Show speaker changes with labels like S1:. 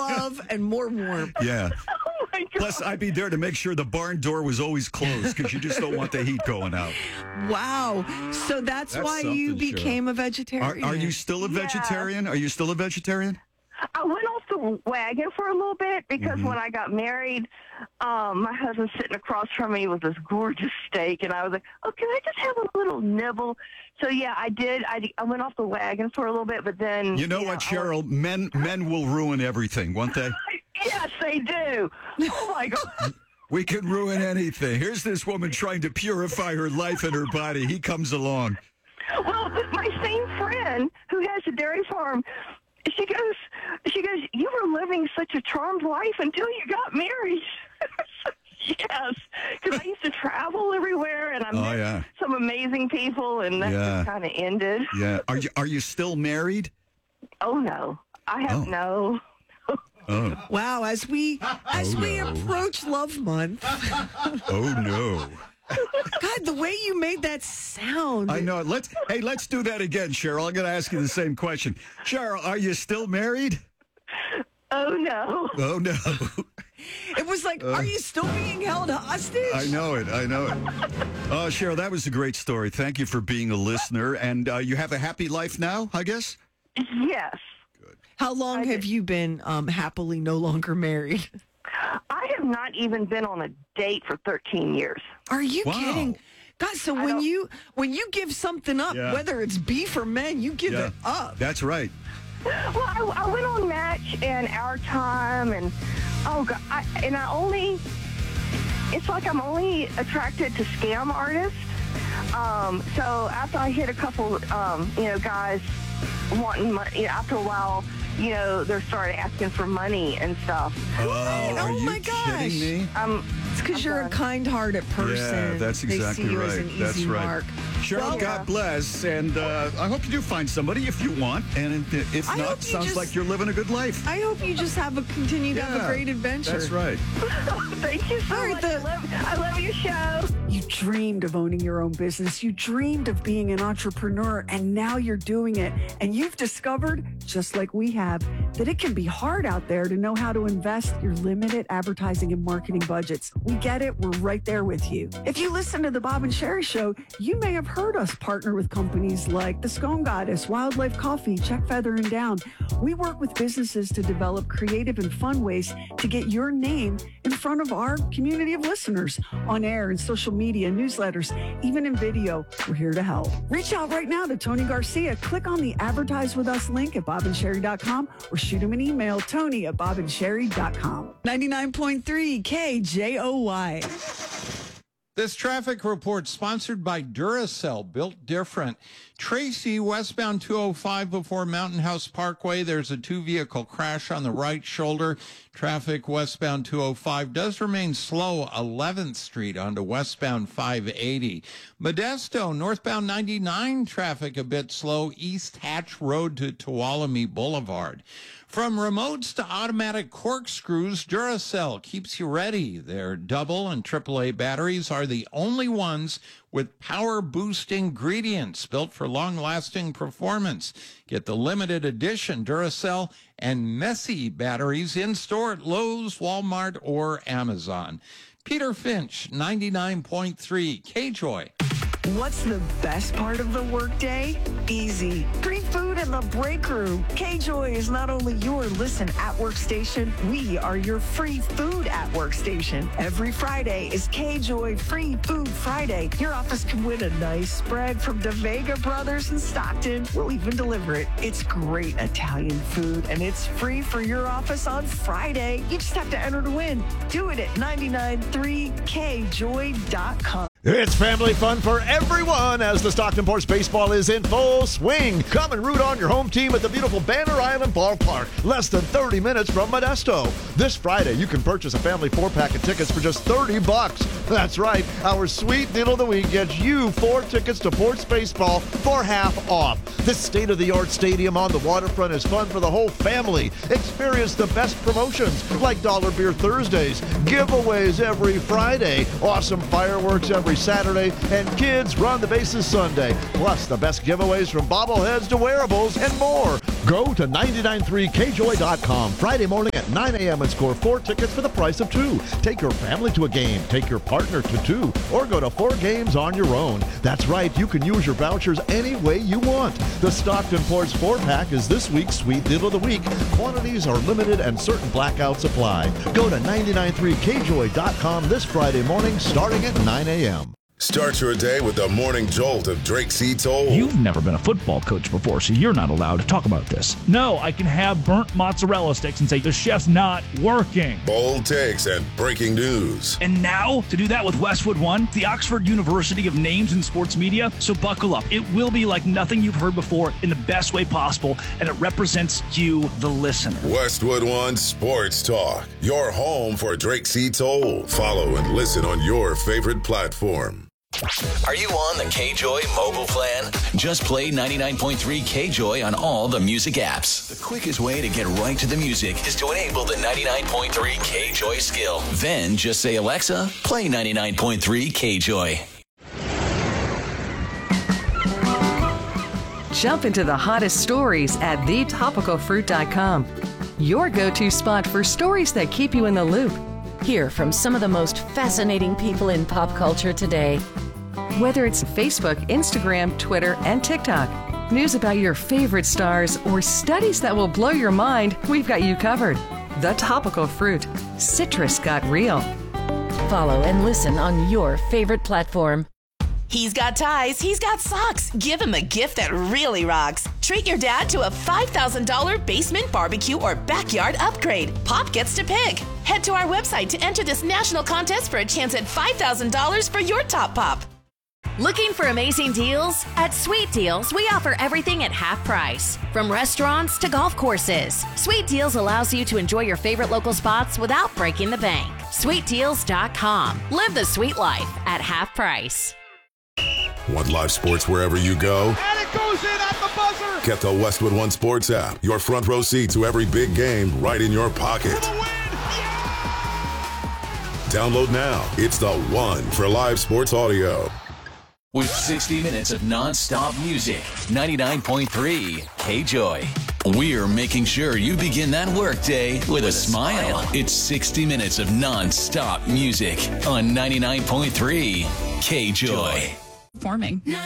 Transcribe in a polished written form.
S1: love and more warmth.
S2: Yeah.
S3: Oh my God.
S2: Plus, I'd be there to make sure the barn door was always closed because you just don't want the heat going out.
S1: Wow. So that's why you
S2: something,
S1: became a vegetarian.
S2: Are you still a vegetarian? Are you still a vegetarian?
S3: I went off the wagon for a little bit because
S2: Mm-hmm.
S3: when I got married, my husband sitting across from me with this gorgeous steak, and I was like, "Oh, can I just have a little nibble?" So yeah, I did. I went off the wagon for a little bit, but then
S2: You know what, Cheryl? Men will ruin everything, won't they?
S3: Yes, they do. Oh my God.
S2: We can ruin anything. Here's this woman trying to purify her life and her body. He comes along.
S3: Well, my same friend who has a dairy farm, she goes, you were living such a charmed life until you got married. Yes, because I used to travel everywhere, and I met some amazing people, and that just kind of ended.
S2: Yeah. Are you still married?
S3: Oh no, I have no.
S2: Oh.
S1: Wow, as we approach Love Month.
S2: Oh no.
S1: God, the way you made that sound.
S2: I know. Let's do that again, Cheryl. I'm going to ask you the same question. Cheryl, are you still married?
S3: Oh no.
S2: Oh no.
S1: It was like, are you still being held hostage?
S2: I know it. Oh, Cheryl, that was a great story. Thank you for being a listener. And you have a happy life now, I guess?
S3: Yes.
S1: How long have you been happily no longer married?
S3: I have not even been on a date for 13 years.
S1: Are you kidding? God, so when you give something up, whether it's beef or men, you give it up.
S2: That's right.
S3: Well, I went on Match and Our Time, and it's like I'm only attracted to scam artists. So after I hit a couple, guys wanting money, after a while, they started asking for money and stuff.
S2: Oh
S1: my gosh.
S2: Kidding me?
S1: It's because you're a kind-hearted person.
S2: Yeah, that's exactly
S1: they see you
S2: right.
S1: As an easy
S2: That's right.
S1: mark.
S2: Cheryl, God bless, and I hope you do find somebody if you want, and if not, sounds like you're living a good life.
S1: I hope you just continue to have a great adventure.
S2: That's right.
S3: Thank you so much. I love your show.
S4: You dreamed of owning your own business. You dreamed of being an entrepreneur, and now you're doing it. And you've discovered, just like we have, that it can be hard out there to know how to invest your limited advertising and marketing budgets. We get it. We're right there with you. If you listen to the Bob and Sherry Show, you may have heard us partner with companies like the Scone Goddess, Wildlife Coffee, Check Feather and Down. We work with businesses to develop creative and fun ways to get your name in front of our community of listeners on air and social media, newsletters, even in video. We're here to help. Reach out right now to Tony Garcia. Click on the Advertise With Us link at bobandsherry.com or shoot him an email, tony@bobandsherry.com. 99.3 KJOY.
S5: This traffic report sponsored by Duracell, built different. Tracy, westbound 205 before Mountain House Parkway. There's a two-vehicle crash on the right shoulder. Traffic westbound 205 does remain slow. 11th Street onto westbound 580. Modesto, northbound 99, traffic a bit slow. East Hatch Road to Tuolumne Boulevard. From remotes to automatic corkscrews, Duracell keeps you ready. Their double and AAA batteries are the only ones with power boost ingredients built for long-lasting performance. Get the limited edition Duracell and Messy batteries in store at Lowe's, Walmart, or Amazon. Peter Finch, 99.3 KJOY.
S4: What's the best part of the workday? Easy. Free food in the break room. KJOY is not only your Listen at Work station, we are your free food at work station. Every Friday is KJOY Free Food Friday. Your office can win a nice spread from DeVega Brothers in Stockton. We'll even deliver it. It's great Italian food, and it's free for your office on Friday. You just have to enter to win. Do it at 993kjoy.com.
S6: It's family fun for everyone as the Stockton Ports baseball is in full swing. Come and root on your home team at the beautiful Banner Island Ballpark, less than 30 minutes from Modesto. This Friday, you can purchase a family 4-pack of tickets for just $30. That's right, our sweet deal of the week gets you 4 tickets to Ports baseball for half off. This state-of-the-art stadium on the waterfront is fun for the whole family. Experience the best promotions like Dollar Beer Thursdays, giveaways every Friday, awesome fireworks every Saturday, and Kids Run the Bases Sunday. Plus the best giveaways from bobbleheads to wearables and more. Go to 993kjoy.com Friday morning at 9 a.m. and score 4 tickets for the price of 2. Take your family to a game, take your partner to 2, or go to 4 games on your own. That's right, you can use your vouchers any way you want. The Stockton Ports 4-pack is this week's Sweet Deal of the Week. Quantities are limited and certain blackouts apply. Go to 993kjoy.com this Friday morning starting at 9 a.m.
S7: Start your day with the morning jolt of Drake C. Toll.
S8: You've never been a football coach before, so you're not allowed to talk about this. No, I can have burnt mozzarella sticks and say the chef's not working.
S7: Bold takes and breaking news.
S8: And now, to do that with Westwood One, the Oxford University of names in sports media. So buckle up. It will be like nothing you've heard before in the best way possible, and it represents you, the listener.
S7: Westwood One Sports Talk. Your home for Drake C. Toll. Follow and listen on your favorite platform.
S9: Are you on the KJoy mobile plan? Just play 99.3 KJoy on all the music apps. The quickest way to get right to the music is to enable the 99.3 KJoy skill. Then just say, Alexa, play 99.3 KJoy.
S10: Jump into the hottest stories at thetopicalfruit.com. Your go-to spot for stories that keep you in the loop.
S11: Hear from some of the most fascinating people in pop culture today.
S10: Whether it's Facebook, Instagram, Twitter, and TikTok, news about your favorite stars, or studies that will blow your mind, we've got you covered. The Topical Fruit. Citrus got real.
S11: Follow and listen on your favorite platform.
S12: He's got ties, he's got socks. Give him a gift that really rocks. Treat your dad to a $5,000 basement barbecue or backyard upgrade. Pop gets to pick. Head to our website to enter this national contest for a chance at $5,000 for your top pop.
S11: Looking for amazing deals? At Sweet Deals, we offer everything at half price. From restaurants to golf courses, Sweet Deals allows you to enjoy your favorite local spots without breaking the bank. SweetDeals.com. Live the sweet life at half price.
S7: Want live sports wherever you go?
S13: And it goes in at the buzzer!
S7: Get the Westwood One Sports app. Your front row seat to every big game right in your pocket.
S13: Yeah!
S7: Download now. It's the one for live sports audio.
S9: With 60 minutes of non-stop music, 99.3 KJoy. We're making sure you begin that workday with a smile. It's 60 minutes of non-stop music on 99.3 KJoy.
S14: Forming.